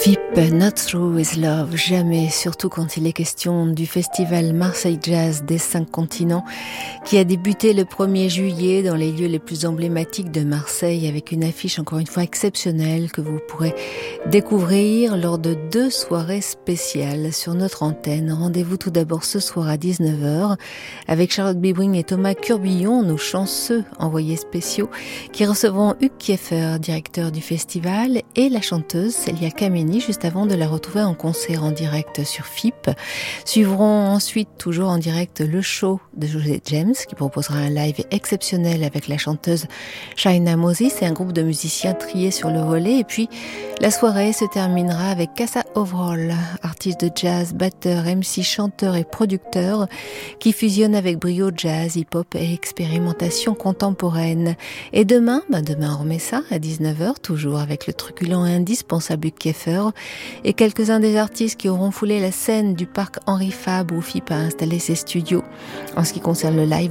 FIP, Not Through With Love, jamais, surtout quand il est question du festival Marseille Jazz des 5 continents qui a débuté le 1er juillet dans les lieux les plus emblématiques de Marseille avec une affiche encore une fois exceptionnelle que vous pourrez découvrir lors de 2 soirées spéciales sur notre antenne. Rendez-vous tout d'abord ce soir à 19h avec Charlotte Bibring et Thomas Curbillon, nos chanceux envoyés spéciaux qui recevront Hugues Kieffer, directeur du festival, et la chanteuse Célia Kameni, juste avant de la retrouver en concert en direct sur FIP. Suivront ensuite, toujours en direct, le show de José James, qui proposera un live exceptionnel avec la chanteuse Shaina Moses et un groupe de musiciens triés sur le volet. Et puis, la soirée se terminera avec Casa Overall, artiste de jazz, batteur, MC, chanteur et producteur, qui fusionne avec brio jazz, hip-hop et expérimentation contemporaine. Et demain on remet ça à 19h, toujours avec le truculent et indispensable Hugues Kieffer et quelques-uns des artistes qui auront foulé la scène du parc Henri Fabre où FIP a installé ses studios. En ce qui concerne le live,